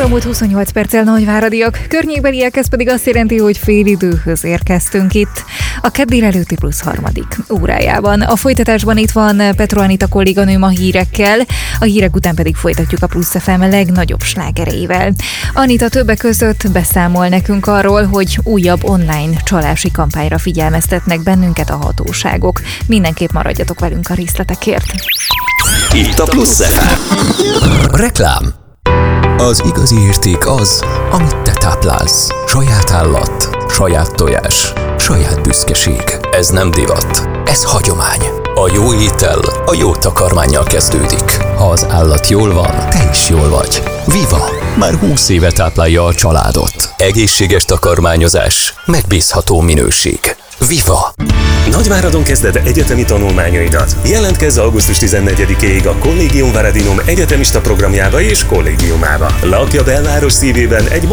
óra múlt 28 perccel Nagyváradiak, környékbeliek, ez pedig azt jelenti, hogy félidőhöz érkeztünk itt. A kedd délelőtti plusz harmadik órájában. A folytatásban itt van Petro Anita kolléganőm a hírekkel, a hírek után pedig folytatjuk a Plusz FM legnagyobb slágereivel. Anita többek között beszámol nekünk arról, hogy újabb online csalási kampányra figyelmeztetnek bennünket a hatóságok. Mindenképp maradjatok velünk a részletekért. Itt a Plusz FM. Reklám. Az igazi érték az, amit te táplálsz. Saját állat, saját tojás, saját büszkeség. Ez nem divat, ez hagyomány. A jó étel a jó takarmánnyal kezdődik. Ha az állat jól van, te is jól vagy. Viva! Már 20 éve táplálja a családot. Egészséges takarmányozás, megbízható minőség. Viva! Nagyváradon kezded egyetemi tanulmányaidat. Jelentkezz augusztus 14-ig a Collegium Varadinum egyetemista programjába és kollégiumába. Lakja belváros szívében egy